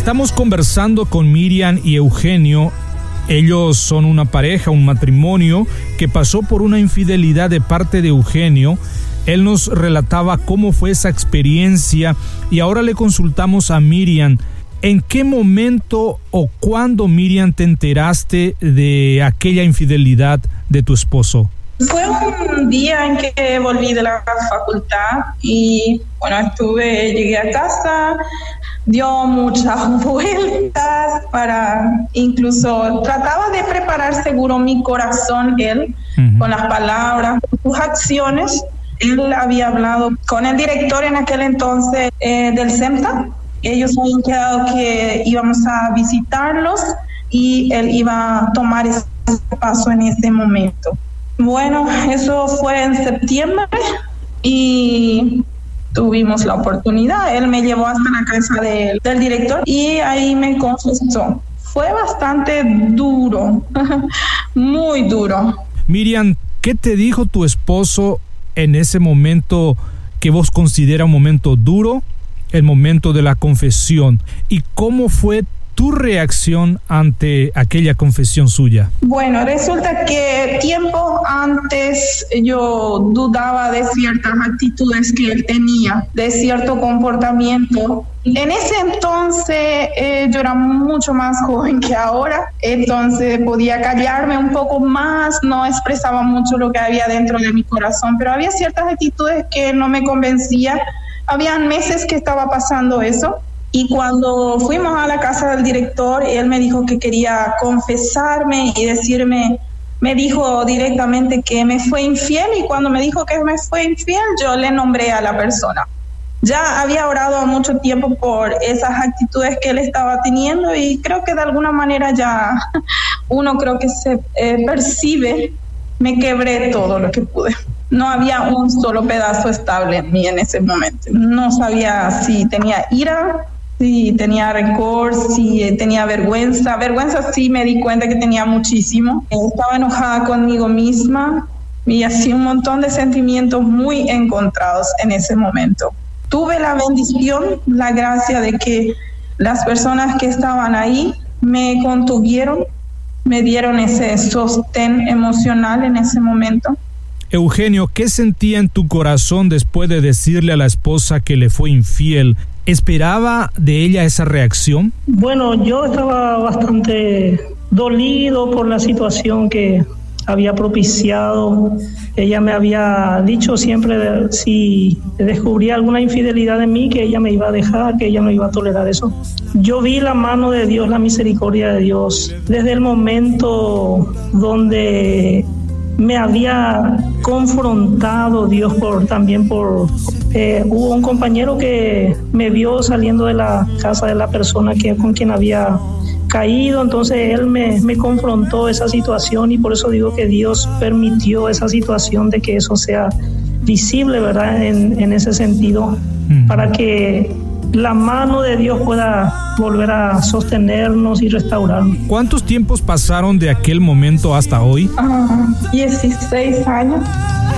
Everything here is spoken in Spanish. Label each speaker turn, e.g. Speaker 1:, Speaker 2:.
Speaker 1: Estamos conversando con Miriam y Eugenio. Ellos son una pareja, un matrimonio que pasó por una infidelidad de parte de Eugenio. Él nos relataba cómo fue esa experiencia y ahora le consultamos a Miriam. ¿En qué momento o cuándo, Miriam, te enteraste de aquella infidelidad de tu esposo?
Speaker 2: Fue un día en que volví de la facultad y bueno, llegué a casa, dio muchas vueltas incluso trataba de preparar seguro mi corazón, él, con las palabras, con sus acciones. Él había hablado con el director en aquel entonces del CEMTA. Ellos habían quedado que íbamos a visitarlos y él iba a tomar ese paso en ese momento. Bueno, eso fue en septiembre y tuvimos la oportunidad. Él me llevó hasta la casa del director y ahí me confesó. Fue bastante duro, muy duro.
Speaker 1: Miriam, ¿qué te dijo tu esposo en ese momento que vos consideras un momento duro, el momento de la confesión? ¿Y cómo fue tu reacción ante aquella confesión suya?
Speaker 2: Bueno, resulta que tiempo antes yo dudaba de ciertas actitudes que él tenía, de cierto comportamiento. En ese entonces yo era mucho más joven que ahora, entonces podía callarme un poco más, no expresaba mucho lo que había dentro de mi corazón, pero había ciertas actitudes que no me convencían. Habían meses que estaba pasando eso. Y cuando fuimos a la casa del director, él me dijo que quería confesarme y decirme, me dijo directamente que me fue infiel, y cuando me dijo que me fue infiel, yo le nombré a la persona. Ya había orado mucho tiempo por esas actitudes que él estaba teniendo y creo que de alguna manera ya uno creo que se percibe. Me quebré todo lo que pude. No había un solo pedazo estable en mí en ese momento. No sabía si tenía ira, si tenía rencor, si tenía vergüenza. Vergüenza sí me di cuenta que tenía muchísimo. Estaba enojada conmigo misma y así un montón de sentimientos muy encontrados en ese momento. Tuve la bendición, la gracia de que las personas que estaban ahí me contuvieron, me dieron ese sostén emocional en ese momento.
Speaker 1: Eugenio, ¿qué sentía en tu corazón después de decirle a la esposa que le fue infiel? ¿Esperaba de ella esa reacción?
Speaker 3: Bueno, yo estaba bastante dolido por la situación que había propiciado. Ella me había dicho siempre si descubría alguna infidelidad en mí, que ella me iba a dejar, que ella no iba a tolerar eso. Yo vi la mano de Dios, la misericordia de Dios, desde el momento donde me había confrontado Dios hubo un compañero que me vio saliendo de la casa de la persona con quien había caído, entonces él me confrontó esa situación y por eso digo que Dios permitió esa situación de que eso sea visible, ¿verdad? En ese sentido, para que la mano de Dios pueda volver a sostenernos y restaurarnos.
Speaker 1: ¿Cuántos tiempos pasaron de aquel momento hasta hoy?
Speaker 2: 16 años.